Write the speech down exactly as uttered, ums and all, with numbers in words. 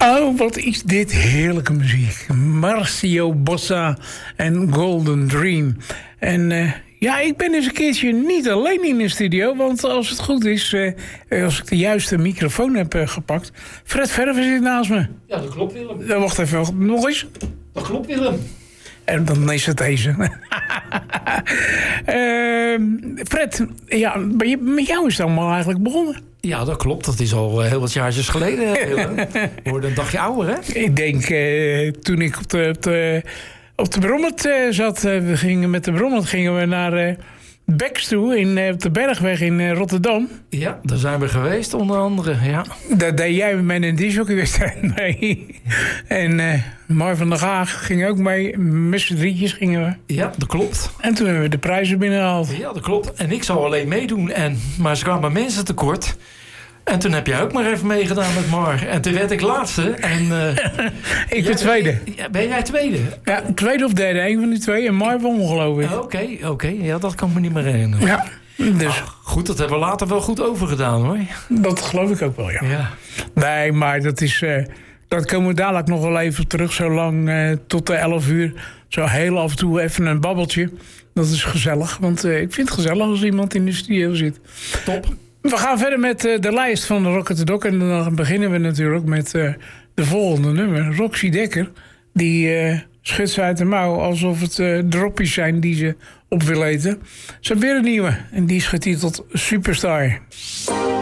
Oh, wat is dit heerlijke muziek. Marcio Bossa en Golden Dream. En uh, ja, ik ben eens een keertje niet alleen in de studio. Want als het goed is, uh, als ik de juiste microfoon heb uh, gepakt... Fred Verver zit naast me. Ja, dat klopt, Willem. Uh, wacht even, nog eens. Dat klopt, Willem. En dan is het deze. uh, Fred, ja, met jou is het allemaal eigenlijk begonnen. Ja, dat klopt. Dat is al heel wat jaartjes geleden. We worden een dagje ouder, hè? Ik denk, uh, toen ik op de, op de, op de Brommet uh, zat... Uh, we gingen met de Brommet gingen we naar uh, Beks toe, in, uh, op de Bergweg in uh, Rotterdam. Ja, daar zijn we geweest, onder andere, ja. Daar deed jij met een discjockeywedstrijd mee. En uh, Mar van der Gaag ging ook mee. Met z'n drietjes gingen we. Ja, dat klopt. En toen hebben we de prijzen binnengehaald. Ja, dat klopt. En ik zou alleen meedoen. En, maar ze kwamen mensen tekort. En toen heb jij ook maar even meegedaan met Mar. En toen werd ik laatste. En, uh, ik ben tweede. Ben, ben jij tweede? Ja, tweede of derde. Een van die twee. En Mar won, geloof ik. Oké, okay, oké. Okay. Ja, dat kan ik me niet meer herinneren. Ja, dus. Ah, goed, dat hebben we later wel goed overgedaan, hoor. Dat geloof ik ook wel, ja. ja. Nee, maar dat is... Uh, dat komen we dadelijk nog wel even terug. Zo lang uh, tot de elf uur. Zo heel af en toe even een babbeltje. Dat is gezellig. Want uh, ik vind het gezellig als iemand in de studio zit. Top. We gaan verder met uh, de lijst van de Rocket the Dog. En dan beginnen we natuurlijk met uh, de volgende nummer. Roxy Dekker. Die uh, schudt ze uit de mouw alsof het uh, droppies zijn die ze op wil eten. Ze hebben weer een nieuwe. En die is getiteld Superstar.